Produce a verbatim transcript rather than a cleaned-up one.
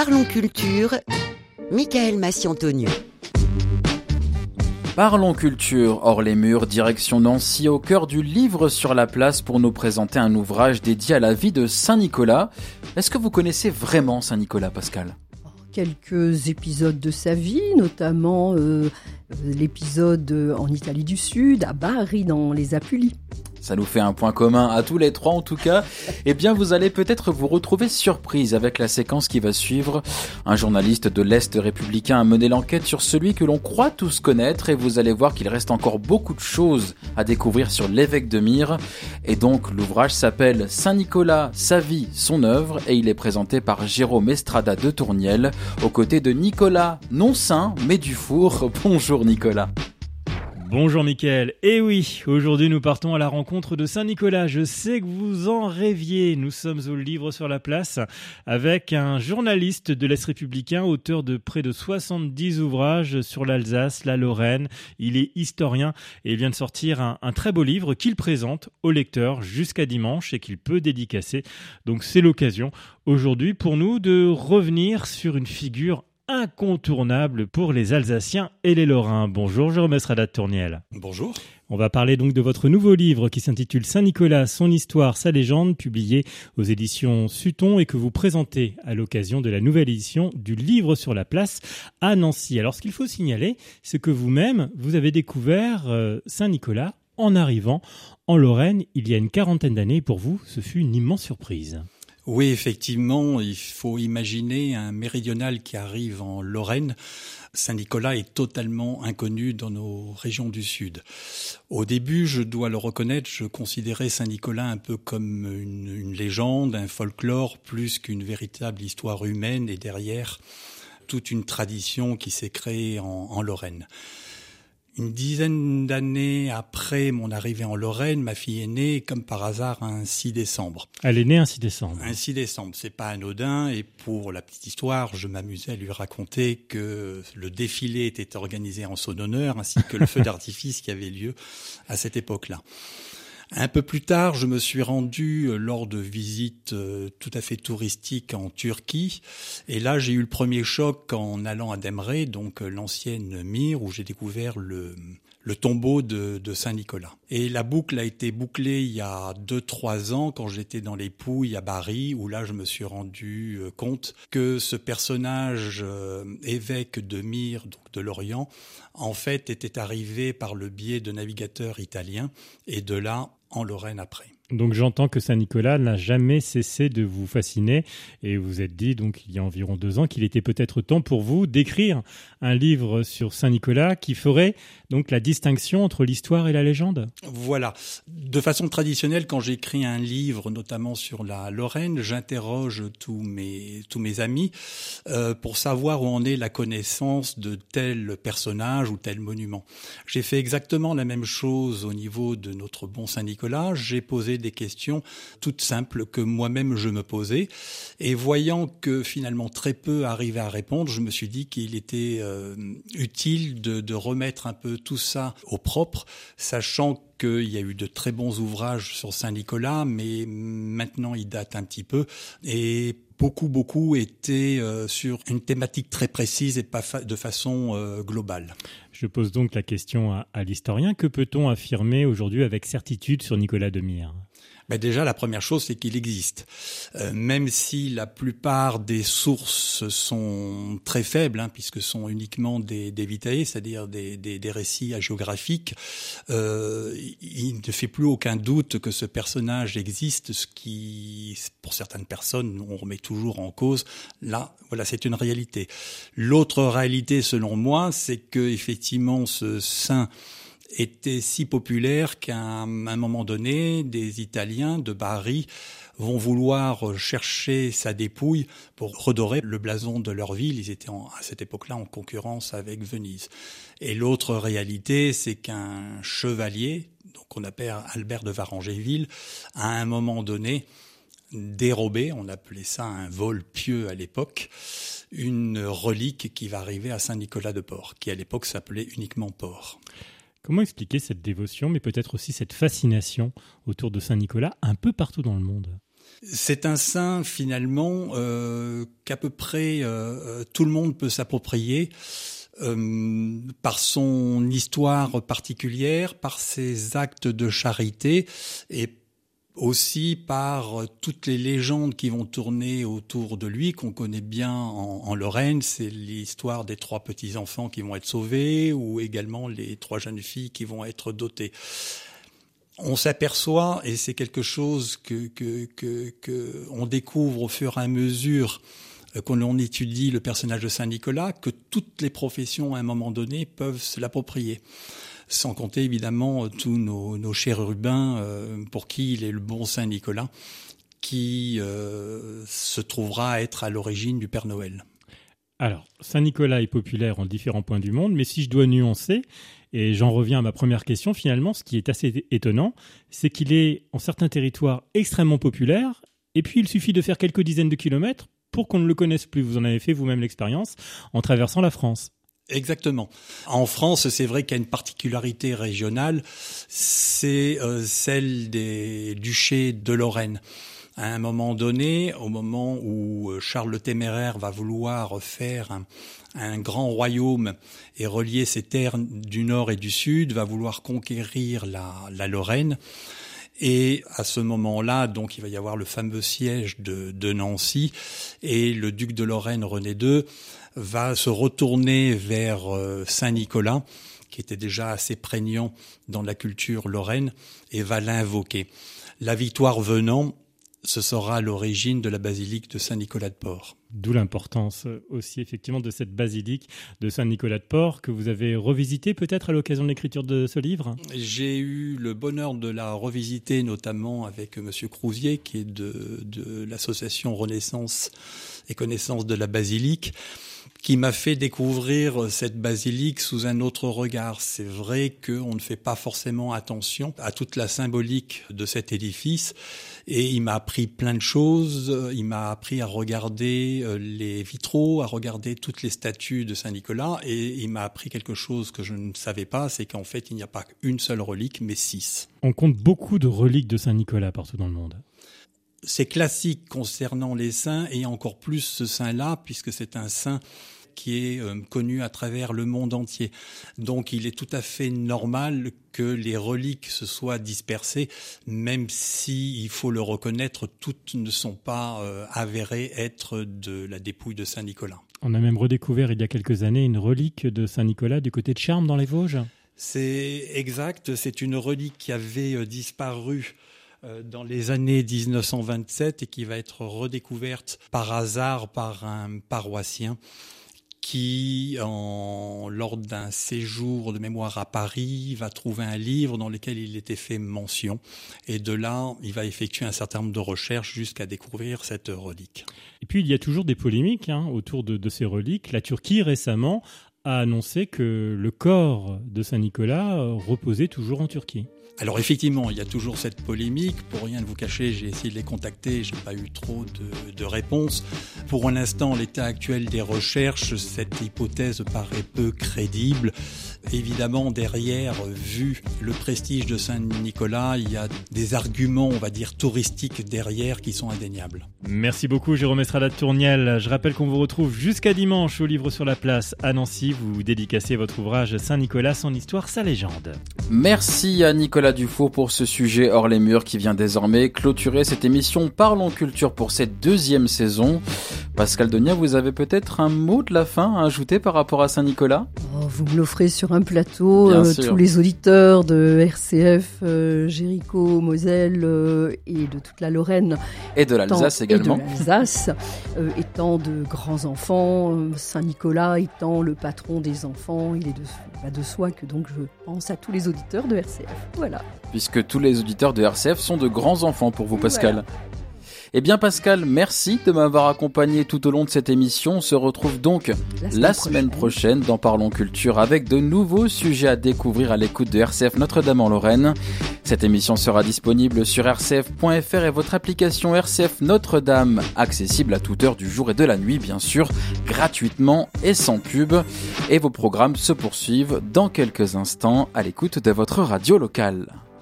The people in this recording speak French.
Parlons culture, Michael Massiantoniou. Parlons culture, hors les murs, direction Nancy, au cœur du Livre sur la place pour nous présenter un ouvrage dédié à la vie de Saint Nicolas. Est-ce que vous connaissez vraiment Saint Nicolas, Pascal ? Quelques épisodes de sa vie, notamment euh, l'épisode en Italie du Sud, à Bari, dans les Apulies. Ça nous fait un point commun à tous les trois en tout cas. Eh bien, vous allez peut-être vous retrouver surprise avec la séquence qui va suivre. Un journaliste de l'Est républicain a mené l'enquête sur celui que l'on croit tous connaître et vous allez voir qu'il reste encore beaucoup de choses à découvrir sur l'évêque de Myre. Et donc, l'ouvrage s'appelle Saint Nicolas, sa vie, son œuvre et il est présenté par Jérôme Estrada de Tourniel aux côtés de Nicolas, non saint mais Dufour. Bonjour Nicolas. Bonjour Mickaël, et oui, aujourd'hui nous partons à la rencontre de Saint Nicolas, je sais que vous en rêviez, nous sommes au Livre sur la place avec un journaliste de l'Est républicain, auteur de près de soixante-dix ouvrages sur l'Alsace, la Lorraine, il est historien et il vient de sortir un, un très beau livre qu'il présente au lecteur jusqu'à dimanche et qu'il peut dédicacer, donc c'est l'occasion aujourd'hui pour nous de revenir sur une figure incontournable pour les Alsaciens et les Lorrains. Bonjour Jérôme Estrada de Tourniel. Bonjour. On va parler donc de votre nouveau livre qui s'intitule Saint Nicolas, son histoire, sa légende, publié aux éditions Sutton et que vous présentez à l'occasion de la nouvelle édition du Livre sur la place à Nancy. Alors ce qu'il faut signaler, c'est que vous-même, vous avez découvert euh, Saint Nicolas en arrivant en Lorraine il y a une quarantaine d'années. Pour vous, ce fut une immense surprise. Oui, effectivement, il faut imaginer un méridional qui arrive en Lorraine. Saint-Nicolas est totalement inconnu dans nos régions du Sud. Au début, je dois le reconnaître, je considérais Saint-Nicolas un peu comme une, une légende, un folklore, plus qu'une véritable histoire humaine et derrière toute une tradition qui s'est créée en, en Lorraine. Une dizaine d'années après mon arrivée en Lorraine, ma fille est née, comme par hasard, un six décembre. Elle est née un six décembre. Un six décembre, c'est pas anodin. Et pour la petite histoire, je m'amusais à lui raconter que le défilé était organisé en son honneur, ainsi que le feu d'artifice qui avait lieu à cette époque-là. Un peu plus tard, je me suis rendu lors de visites tout à fait touristiques en Turquie. Et là, j'ai eu le premier choc en allant à Demre, donc l'ancienne Myre, où j'ai découvert le, le tombeau de, de Saint-Nicolas. Et la boucle a été bouclée il y a deux, trois ans, quand j'étais dans les Pouilles à Bari, où là, je me suis rendu compte que ce personnage euh, évêque de Myre, donc de l'Orient, en fait, était arrivé par le biais de navigateurs italiens. Et de là, en Lorraine après. Donc j'entends que Saint-Nicolas n'a jamais cessé de vous fasciner et vous êtes dit donc il y a environ deux ans qu'il était peut-être temps pour vous d'écrire un livre sur Saint-Nicolas qui ferait donc la distinction entre l'histoire et la légende. Voilà. De façon traditionnelle, quand j'écris un livre, notamment sur la Lorraine, j'interroge tous mes tous mes amis euh, pour savoir où en est la connaissance de tel personnage ou tel monument. J'ai fait exactement la même chose au niveau de notre bon Saint-Nicolas. J'ai posé des questions toutes simples que moi-même je me posais. Et voyant que finalement très peu arrivaient à répondre, je me suis dit qu'il était euh, utile de, de remettre un peu tout ça au propre, sachant qu'il y a eu de très bons ouvrages sur Saint-Nicolas, mais maintenant ils datent un petit peu. Et beaucoup, beaucoup étaient euh, sur une thématique très précise et pas fa- de façon euh, globale. Je pose donc la question à, à l'historien. Que peut-on affirmer aujourd'hui avec certitude sur Nicolas de Myre ? Ben déjà, la première chose, c'est qu'il existe. Euh, même si la plupart des sources sont très faibles, hein, puisque ce sont uniquement des, des vitae, c'est-à-dire des, des, des récits hagiographiques, euh, il ne fait plus aucun doute que ce personnage existe, ce qui, pour certaines personnes, on remet toujours en cause. Là, voilà, c'est une réalité. L'autre réalité, selon moi, c'est que effectivement, ce saint était si populaire qu'à un, un moment donné, des Italiens de Bari vont vouloir chercher sa dépouille pour redorer le blason de leur ville. Ils étaient en, à cette époque-là en concurrence avec Venise. Et l'autre réalité, c'est qu'un chevalier, donc on appelle Albert de Varangéville, à un moment donné, dérobé, on appelait ça un vol pieux à l'époque, une relique qui va arriver à Saint-Nicolas de Port, qui à l'époque s'appelait uniquement Port. Comment expliquer cette dévotion, mais peut-être aussi cette fascination autour de Saint-Nicolas un peu partout dans le monde ? C'est un saint finalement euh, qu'à peu près euh, tout le monde peut s'approprier euh, par son histoire particulière, par ses actes de charité et aussi par toutes les légendes qui vont tourner autour de lui, qu'on connaît bien en, en Lorraine. C'est l'histoire des trois petits-enfants qui vont être sauvés ou également les trois jeunes filles qui vont être dotées. On s'aperçoit, et c'est quelque chose que, que, que, que on découvre au fur et à mesure qu'on l'on étudie le personnage de Saint Nicolas, que toutes les professions à un moment donné peuvent se l'approprier. Sans compter évidemment tous nos, nos chérubins euh, pour qui il est le bon Saint Nicolas, qui euh, se trouvera à être à l'origine du Père Noël. Alors, Saint Nicolas est populaire en différents points du monde, mais si je dois nuancer, et j'en reviens à ma première question, finalement, ce qui est assez étonnant, c'est qu'il est en certains territoires extrêmement populaire, et puis il suffit de faire quelques dizaines de kilomètres pour qu'on ne le connaisse plus. Vous en avez fait vous-même l'expérience en traversant la France. Exactement. En France, c'est vrai qu'il y a une particularité régionale, c'est euh, celle des duchés de Lorraine. À un moment donné, au moment où Charles le Téméraire va vouloir faire un, un grand royaume et relier ses terres du nord et du sud, va vouloir conquérir la, la Lorraine. Et à ce moment-là, donc, il va y avoir le fameux siège de, de Nancy, et le duc de Lorraine, René deux, va se retourner vers euh, Saint-Nicolas, qui était déjà assez prégnant dans la culture lorraine, et va l'invoquer. La victoire venant, ce sera l'origine de la basilique de Saint-Nicolas de Port. D'où l'importance aussi effectivement de cette basilique de Saint-Nicolas de Port que vous avez revisité peut-être à l'occasion de l'écriture de ce livre. J'ai eu le bonheur de la revisiter notamment avec Monsieur Crousier qui est de, de l'association Renaissance et Connaissance de la Basilique, qui m'a fait découvrir cette basilique sous un autre regard. C'est vrai qu'on ne fait pas forcément attention à toute la symbolique de cet édifice et il m'a appris plein de choses. Il m'a appris à regarder les vitraux, à regarder toutes les statues de Saint-Nicolas et il m'a appris quelque chose que je ne savais pas, c'est qu'en fait il n'y a pas une seule relique mais six. On compte beaucoup de reliques de Saint-Nicolas partout dans le monde. C'est classique concernant les saints et encore plus ce saint-là puisque c'est un saint qui est euh, connu à travers le monde entier. Donc il est tout à fait normal que les reliques se soient dispersées, même si, il faut le reconnaître, toutes ne sont pas euh, avérées être de la dépouille de Saint-Nicolas. On a même redécouvert il y a quelques années une relique de Saint-Nicolas du côté de Charmes dans les Vosges. C'est exact, c'est une relique qui avait euh, disparu dans les années dix-neuf cent vingt-sept et qui va être redécouverte par hasard par un paroissien qui, en, lors d'un séjour de mémoire à Paris, va trouver un livre dans lequel il était fait mention. Et de là, il va effectuer un certain nombre de recherches jusqu'à découvrir cette relique. Et puis, il y a toujours des polémiques hein, autour de, de ces reliques. La Turquie, récemment, a annoncé que le corps de Saint-Nicolas reposait toujours en Turquie. Alors effectivement, il y a toujours cette polémique. Pour rien de vous cacher, j'ai essayé de les contacter, j'ai pas eu trop de, de réponses. Pour l'instant, l'état actuel des recherches, cette hypothèse paraît peu crédible. Évidemment, derrière, vu le prestige de Saint-Nicolas, il y a des arguments, on va dire, touristiques derrière qui sont indéniables. Merci beaucoup, Jérôme Estrada-Tourniel. Je rappelle qu'on vous retrouve jusqu'à dimanche au Livre sur la Place à Nancy. Vous dédicacez votre ouvrage Saint-Nicolas, son histoire, sa légende. Merci à Nicolas Dufour pour ce sujet hors les murs qui vient désormais clôturer cette émission Parlons Culture pour cette deuxième saison. Pascal Denia, vous avez peut-être un mot de la fin à ajouter par rapport à Saint-Nicolas ? Oh, vous me l'offrez sur un plateau. Euh, tous les auditeurs de R C F, euh, Jéricho, Moselle euh, et de toute la Lorraine. Et de l'Alsace étant, également. Et de l'Alsace, euh, étant de grands enfants, euh, Saint-Nicolas étant le patron des enfants, il est de, de soi que donc je pense à tous les auditeurs de R C F. Voilà. Puisque tous les auditeurs de R C F sont de grands enfants pour vous, Pascal. Voilà. Eh bien Pascal, merci de m'avoir accompagné tout au long de cette émission. On se retrouve donc la semaine, la semaine prochaine. prochaine dans Parlons Culture avec de nouveaux sujets à découvrir à l'écoute de R C F Notre-Dame en Lorraine. Cette émission sera disponible sur r c f point f r et votre application R C F Notre-Dame, accessible à toute heure du jour et de la nuit, bien sûr, gratuitement et sans pub. Et vos programmes se poursuivent dans quelques instants à l'écoute de votre radio locale.